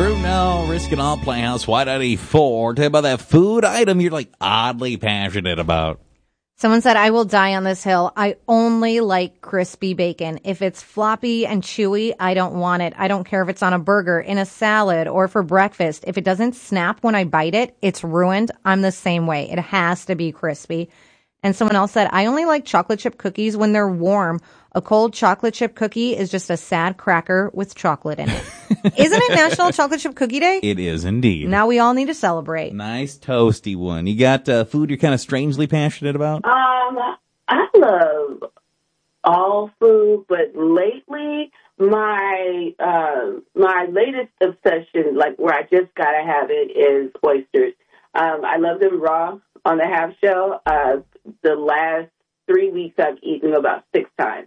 Bruno, Risking All Playhouse, Y94. Tell you about that food item you're like oddly passionate about. Someone said, I will die on this hill. I only like crispy bacon. If it's floppy and chewy, I don't want it. I don't care if it's on a burger, in a salad, or for breakfast. If it doesn't snap when I bite it, it's ruined. I'm the same way. It has to be crispy. And someone else said, I only like chocolate chip cookies when they're warm. A cold chocolate chip cookie is just a sad cracker with chocolate in it. Isn't it National Chocolate Chip Cookie Day? It is indeed. Now we all need to celebrate. Nice toasty one. You got food you're kind of strangely passionate about? I love all food, but lately my latest obsession, like where I just gotta have it, is oysters. I love them raw on the half shell. The last 3 weeks I've eaten about 6 times.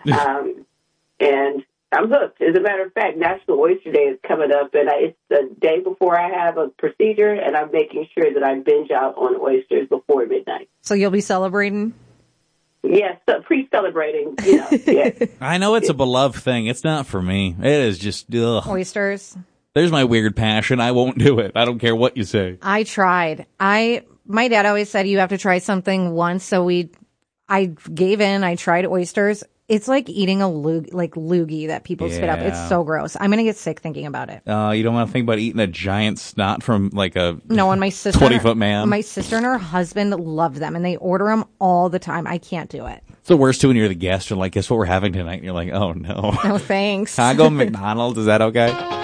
And I'm hooked. As a matter of fact, National Oyster Day is coming up, and it's the day before I have a procedure, and I'm making sure that I binge out on oysters before midnight. So you'll be celebrating? Yes, pre-celebrating, you know. Yeah. I know it's a beloved thing. It's not for me. It is just, ugh. Oysters? There's my weird passion. I won't do it. I don't care what you say. I tried. My dad always said you have to try something once, so I gave in. I tried oysters. It's like eating a loogie that people spit up. It's so gross. I'm going to get sick thinking about it. You don't want to think about eating a giant snot from like a no, and my sister, 20-foot man? My sister and her husband love them, and they order them all the time. I can't do it. It's the worst, too, when you're the guest. You're like, guess what we're having tonight? And you're like, oh, no. No, thanks. Can I go to McDonald's? Is that okay?